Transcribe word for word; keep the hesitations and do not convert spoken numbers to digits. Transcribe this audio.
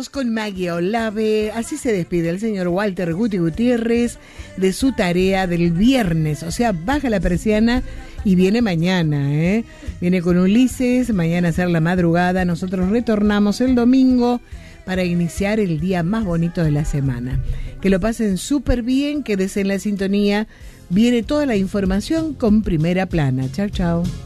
vamos con Maggie Olave. Así se despide el señor Walter Guti Gutiérrez de su tarea del viernes. O sea, baja la persiana y viene mañana, ¿eh? Viene con Ulises, mañana a hacer la madrugada. Nosotros retornamos el domingo para iniciar el día más bonito de la semana. Que lo pasen súper bien, quédese en la sintonía. Viene toda la información con Primera Plana. Chau, chau.